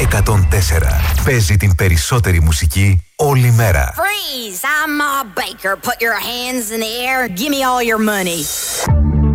104. Παίζει την περισσότερη μουσική όλη μέρα. Freeze! I'm Ma Baker. Put your hands in the air. Give me all your money.